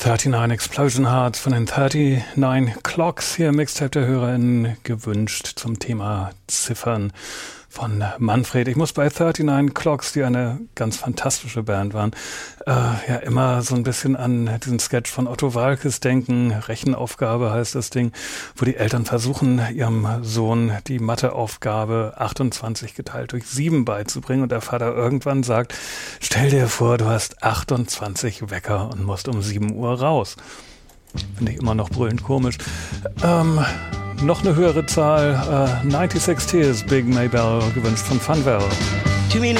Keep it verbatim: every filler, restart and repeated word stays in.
neununddreißig Explosion Hearts von den neununddreißig Clocks, hier im Mixtape der HörerInnen gewünscht zum Thema Ziffern von Manfred. Ich muss bei neununddreißig Clocks, die eine ganz fantastische Band waren, äh, ja immer so ein bisschen an diesen Sketch von Otto Waalkes denken. Rechenaufgabe heißt das Ding, wo die Eltern versuchen, ihrem Sohn die Matheaufgabe achtundzwanzig geteilt durch sieben beizubringen und der Vater irgendwann sagt, stell dir vor, du hast achtundzwanzig Wecker und musst um sieben Uhr raus. Finde ich immer noch brüllend komisch. Ähm, noch eine höhere Zahl, äh, sechsundneunzig Tears, Big Maybell, gewünscht von Funwell. Too many